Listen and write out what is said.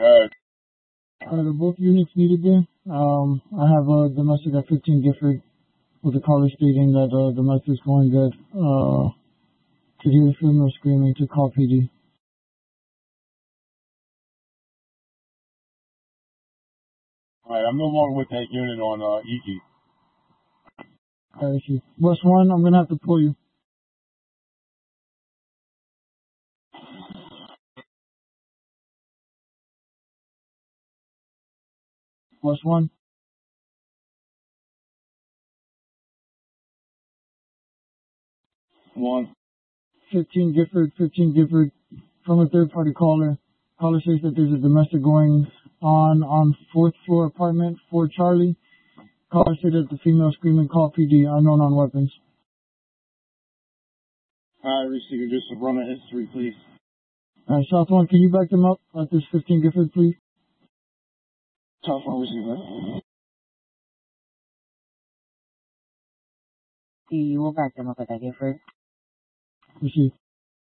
They're both units needed there. I have a domestic at 15 Gifford with a caller stating that domestic is going dead. Could hear the female screaming to call PD. Alright, I'm no longer with that unit on EG. Alright, see. West 1, I'm gonna have to pull you. West 1. 15 Gifford, from a third party caller. Caller says that there's a domestic going on 4th floor apartment, 4 Charlie. Caller said that the female screaming call PD, unknown on weapons. Alright, receiver, just run a history, please. Alright, South 1, can you back them up at this 15 Gifford, please? South 1, receiver. You will back them up at that Gifford. Receive.